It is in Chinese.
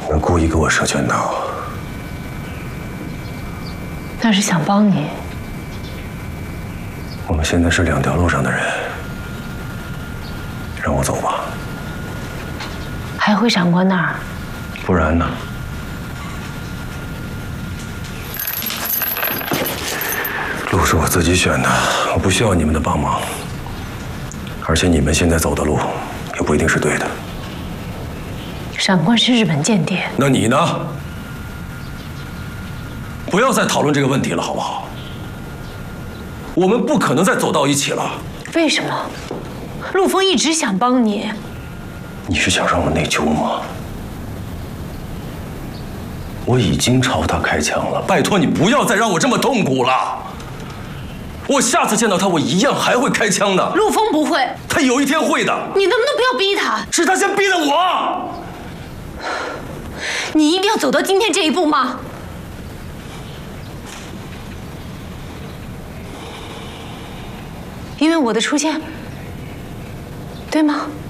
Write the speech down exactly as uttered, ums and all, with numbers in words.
你们故意给我设圈套， 那是想帮你。 我们现在是两条路上的人，让我走吧。 还回闪光那儿？ 不然呢？路是我自己选的，我不需要你们的帮忙。而且你们现在走的路，也不一定是对的。 闪光是日本间谍， 那你呢？不要再讨论这个问题了，好不好？我们不可能再走到一起了。 为什么？陆枫一直想帮你。 你是想让我内疚吗？我已经朝他开枪了，拜托你不要再让我这么痛苦了。我下次见到他，我一样还会开枪的。 陆枫不会， 他有一天会的。 你能不能不要逼他？ 是他先逼的我。 你一定要走到今天这一步吗？因为我的出现，对吗？